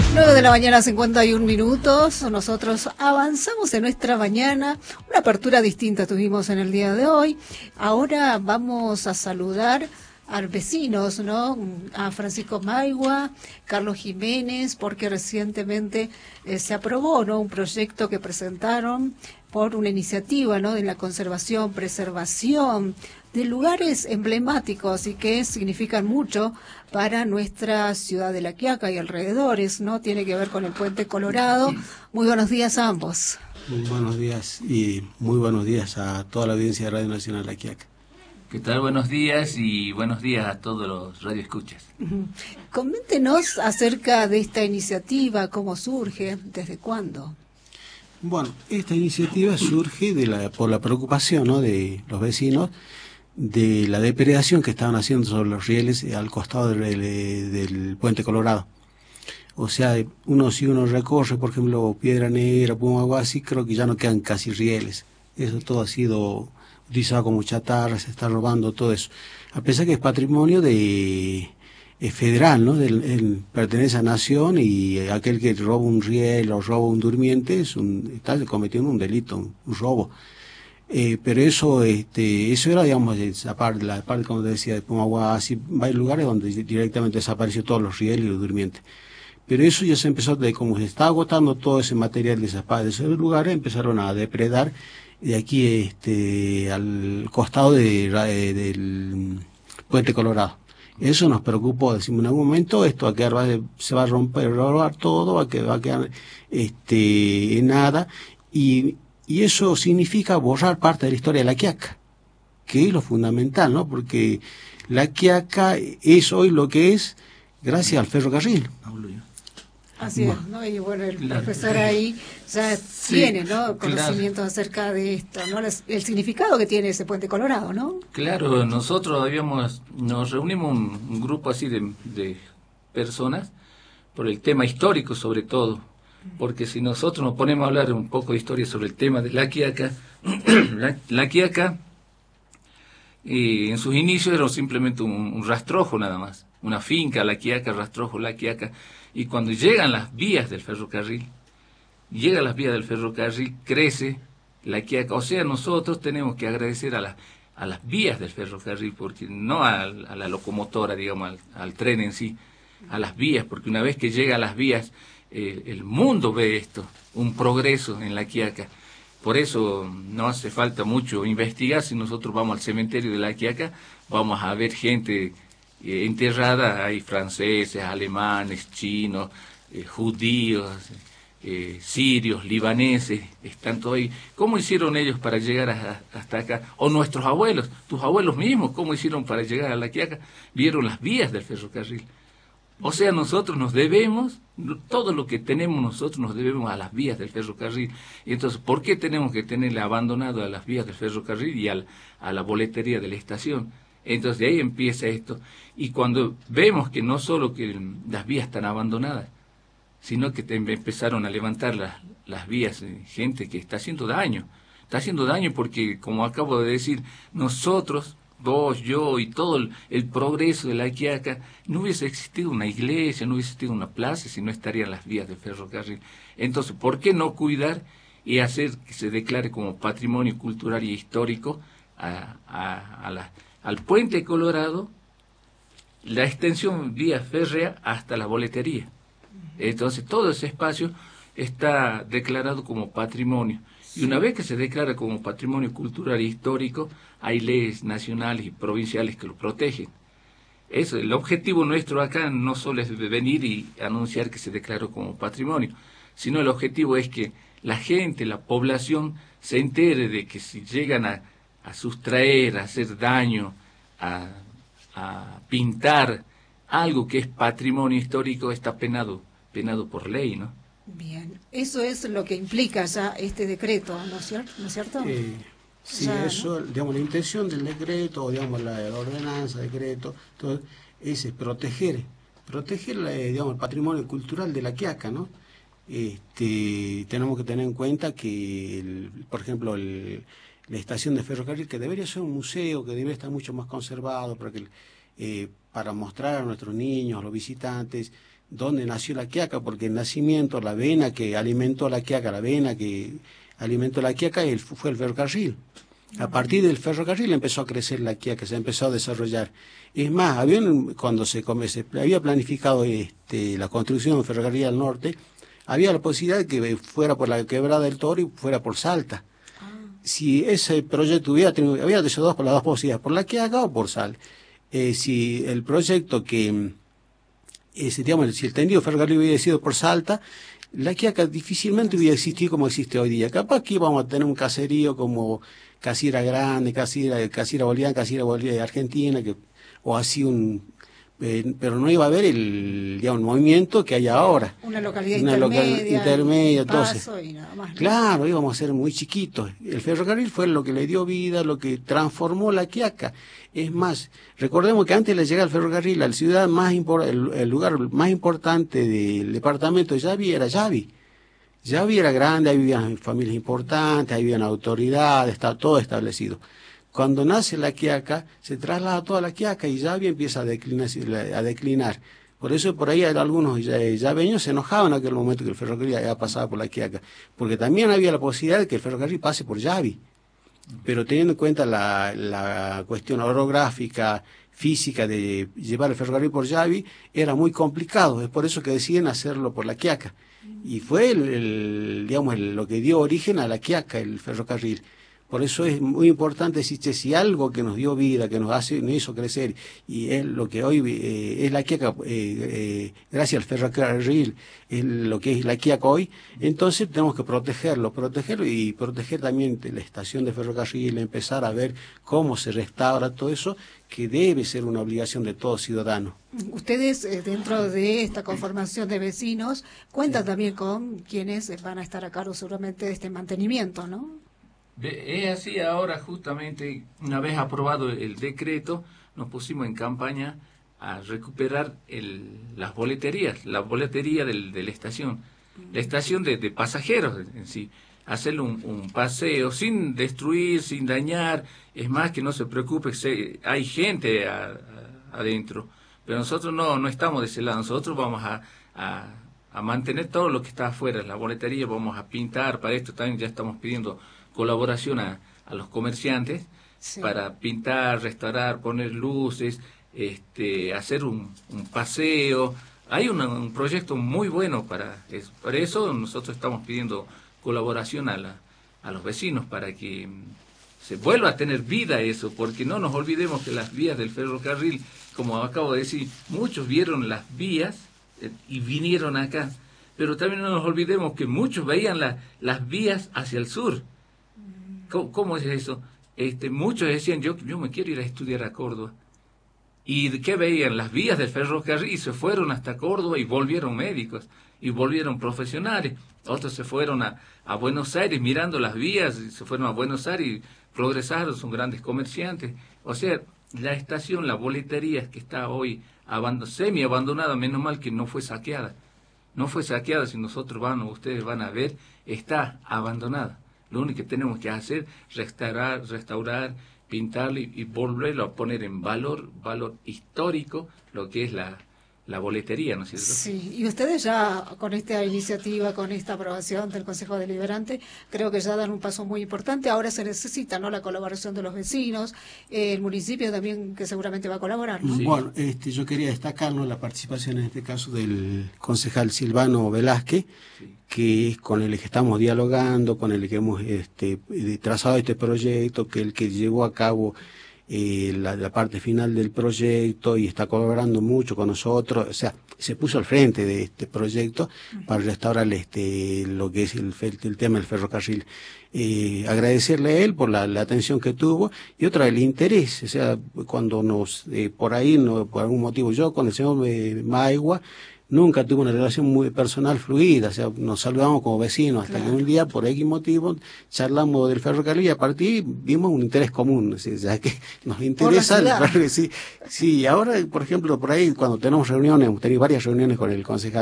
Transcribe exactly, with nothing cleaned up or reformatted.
nueve de la mañana, cincuenta y un minutos. Nosotros avanzamos en nuestra mañana. Una apertura distinta tuvimos en el día de hoy. Ahora vamos a saludar a vecinos, ¿no? A Francisco Maigua, Carlos Jiménez, porque recientemente eh, se aprobó, ¿no?, un proyecto que presentaron por una iniciativa, ¿no?, de la conservación, preservación de lugares emblemáticos y que significan mucho para nuestra ciudad de La Quiaca y alrededores, ¿no? Tiene que ver con el Puente Colorado. Muy buenos días a ambos. Muy buenos días y muy buenos días a toda la audiencia de Radio Nacional La Quiaca. ¿Qué tal? Buenos días y buenos días a todos los radioescuchas. Uh-huh. Coméntenos acerca de esta iniciativa, cómo surge, desde cuándo. Bueno, esta iniciativa surge de la, por la preocupación, ¿no?, de los vecinos de la depredación que estaban haciendo sobre los rieles al costado del, del Puente Colorado. O sea, uno si uno recorre, por ejemplo, Piedra Negra, Pumahuasi, creo que ya no quedan casi rieles. Eso todo ha sido utilizado como chatarra, se está robando todo eso. A pesar que es patrimonio de es federal, ¿no? Del, el, pertenece a nación y aquel que roba un riel o roba un durmiente es un, está cometiendo un delito, un, un robo. Eh, pero eso este eso era, digamos, esa parte, la parte, como decía, de Pumahuasi, hay lugares donde directamente desapareció todos los rieles y los durmientes. Pero eso ya se empezó, de como se está agotando todo ese material de esas de esos lugares, empezaron a depredar de aquí este al costado de, de, del Puente Colorado. Eso nos preocupó, decimos, en algún momento esto va a quedar, va, se va a romper, va a robar todo, va a quedar, va a quedar este, en nada, y, y eso significa borrar parte de la historia de La Quiaca, que es lo fundamental, ¿no? Porque La Quiaca es hoy lo que es gracias al ferrocarril. Así es, ¿no? Y bueno, el claro. profesor ahí ya sí, tiene, ¿no?, conocimientos claro. acerca de esto, ¿no? El significado que tiene ese Puente Colorado, ¿no? Claro, nosotros habíamos, nos reunimos un, un grupo así de, de personas por el tema histórico sobre todo, porque si nosotros nos ponemos a hablar un poco de historia sobre el tema de La Quiaca, la, la Quiaca eh, en sus inicios era simplemente un, un rastrojo nada más, una finca, La Quiaca, rastrojo, La Quiaca. Y cuando llegan las vías del ferrocarril, llegan las vías del ferrocarril, crece La Quiaca. O sea, nosotros tenemos que agradecer a, la, a las vías del ferrocarril, porque no a, a la locomotora, digamos, al, al tren en sí, a las vías, porque una vez que llega a las vías, eh, el mundo ve esto, un progreso en La Quiaca. Por eso no hace falta mucho investigar. Si nosotros vamos al cementerio de La Quiaca, vamos a ver gente Eh, enterrada, hay franceses, alemanes, chinos, eh, judíos, eh, sirios, libaneses, están todos ahí. ¿Cómo hicieron ellos para llegar a, hasta acá? O nuestros abuelos, tus abuelos mismos, ¿cómo hicieron para llegar a La Quiaca? Vieron las vías del ferrocarril. O sea, nosotros nos debemos, todo lo que tenemos nosotros nos debemos a las vías del ferrocarril. Y entonces, ¿por qué tenemos que tenerle abandonado a las vías del ferrocarril y al, a la boletería de la estación? Entonces de ahí empieza esto. Y cuando vemos que no solo que las vías están abandonadas, sino que te empezaron a levantar las, las vías, eh, gente que está haciendo daño. Está haciendo daño porque, como acabo de decir, nosotros, vos, yo y todo el, el progreso de La Quiaca, no hubiese existido una iglesia, no hubiese existido una plaza si no estarían las vías del ferrocarril. Entonces, ¿por qué no cuidar y hacer que se declare como patrimonio cultural y histórico a, a, a la... al Puente Colorado, la extensión vía férrea hasta la boletería? Entonces todo ese espacio está declarado como patrimonio, y una vez que se declara como patrimonio cultural e histórico, hay leyes nacionales y provinciales que lo protegen. Eso, el objetivo nuestro acá no solo es venir y anunciar que se declaró como patrimonio, sino el objetivo es que la gente, la población, se entere de que si llegan a a sustraer, a hacer daño, a, a pintar algo que es patrimonio histórico, está penado, penado por ley, ¿no? Bien, eso es lo que implica ya este decreto, ¿no es cierto? ¿No es cierto? Eh, sí, ya, eso, ¿no?, digamos, la intención del decreto, digamos, la, la ordenanza, decreto, todo, es proteger, proteger, la, digamos, el patrimonio cultural de La Quiaca, ¿no? Este, tenemos que tener en cuenta que, el, por ejemplo, el la estación de ferrocarril, que debería ser un museo, que debería estar mucho más conservado, para, que, eh, para mostrar a nuestros niños, a los visitantes, dónde nació La Quiaca, porque el nacimiento, la vena que alimentó La Quiaca, la vena que alimentó La Quiaca el, fue el ferrocarril. A partir del ferrocarril empezó a crecer La Quiaca, se empezó a desarrollar. Es más, había, cuando se, se había planificado este, la construcción del ferrocarril al norte, había la posibilidad de que fuera por la Quebrada del Toro y fuera por Salta. Ah. Si ese proyecto hubiera tenido, había de dos, por las dos posibilidades, por La Quiaca o por Salta. Eh, si el proyecto que, eh, si, digamos, si el tendido ferrocarril hubiera sido por Salta, La Quiaca difícilmente hubiera existido como existe hoy día. Capaz que íbamos a tener un caserío como Casira Grande, Casira, Casira Boliviana, Casira Boliviana Argentina, que, o así un... Eh, pero no iba a haber el, digamos, movimiento que hay ahora. Una localidad una intermedia. Local, intermedia, Paso y nada más, ¿no? Claro, íbamos a ser muy chiquitos. El ferrocarril fue lo que le dio vida, lo que transformó La Quiaca. Es más, recordemos que antes de llegar al ferrocarril, la ciudad más impor el, el lugar más importante del departamento de Yavi era Yavi. Yavi era grande, ahí vivían familias importantes, ahí vivían autoridades, estaba todo establecido. Cuando nace La Quiaca, se traslada toda La Quiaca y Yavi empieza a declinar, a declinar. Por eso por ahí algunos yaveños se enojaban en aquel momento que el ferrocarril había pasado por La Quiaca, porque también había la posibilidad de que el ferrocarril pase por Yavi. Pero teniendo en cuenta la, la cuestión orográfica, física de llevar el ferrocarril por Yavi, era muy complicado. Es por eso que deciden hacerlo por La Quiaca. Y fue el, el, digamos, el, lo que dio origen a La Quiaca, el ferrocarril. Por eso es muy importante decir, si algo que nos dio vida, que nos hace, nos hizo crecer, y es lo que hoy eh, es La Quiaca, eh, eh, gracias al ferrocarril, es lo que es La Quiaca hoy, entonces tenemos que protegerlo, protegerlo y proteger también la estación de ferrocarril, empezar a ver cómo se restaura todo eso, que debe ser una obligación de todo ciudadano. Ustedes, eh, dentro de esta conformación de vecinos, cuentan sí. también con quienes van a estar a cargo seguramente de este mantenimiento, ¿no? Es así, ahora justamente, una vez aprobado el decreto, nos pusimos en campaña a recuperar el, las boleterías, la boletería del, de la estación, la estación de, de pasajeros en sí, hacerle un, un paseo sin destruir, sin dañar, es más que no se preocupe, se, hay gente a, a, adentro, pero nosotros no, no estamos de ese lado, nosotros vamos a, a, a mantener todo lo que está afuera, la boletería, vamos a pintar, para esto también ya estamos pidiendo colaboración a, a los comerciantes sí. para pintar, restaurar, poner luces, este, hacer un, un paseo. Hay una, un proyecto muy bueno para eso. Por eso nosotros estamos pidiendo colaboración a, la, a los vecinos para que se vuelva a tener vida eso, porque no nos olvidemos que las vías del ferrocarril, como acabo de decir, muchos vieron las vías eh, y vinieron acá, pero también no nos olvidemos que muchos veían la, las vías hacia el sur. ¿Cómo, cómo es eso? Este, muchos decían, yo, yo me quiero ir a estudiar a Córdoba. ¿Y qué veían? Las vías del ferrocarril, y se fueron hasta Córdoba y volvieron médicos, y volvieron profesionales. Otros se fueron a, a Buenos Aires mirando las vías, y se fueron a Buenos Aires y progresaron, son grandes comerciantes. O sea, la estación, la boletería que está hoy abandon, semi abandonada, menos mal que no fue saqueada. No fue saqueada, si nosotros vamos, ustedes van a ver, está abandonada. Lo único que tenemos que hacer es restaurar, restaurar, pintarlo y, y volverlo a poner en valor, valor histórico, lo que es la, la boletería, ¿no es cierto? Sí, y ustedes ya con esta iniciativa, con esta aprobación del Consejo Deliberante, creo que ya dan un paso muy importante. Ahora se necesita, ¿no?, la colaboración de los vecinos, eh, el municipio también, que seguramente va a colaborar, ¿no? Sí. Bueno, este, yo quería destacar, ¿no?, la participación en este caso del concejal Silvano Velázquez, sí. que es con el que estamos dialogando, con el que hemos este, trazado este proyecto, que el que llevó a cabo Eh, la, la parte final del proyecto y está colaborando mucho con nosotros, o sea, se puso al frente de este proyecto para restaurar este, lo que es el, el tema del ferrocarril. Eh, agradecerle a él por la, la atención que tuvo y otra, el interés, o sea, cuando nos, eh, por ahí, no, por algún motivo, yo con el señor eh, Maigua, nunca tuve una relación muy personal fluida, o sea, nos saludamos como vecinos, hasta claro. que un día, por X motivo, charlamos del ferrocarril y a partir vimos un interés común, o sea, ya que nos interesa el ferrocarril. Sí, sí, ahora, por ejemplo, por ahí, cuando tenemos reuniones, hemos tenido varias reuniones con el concejal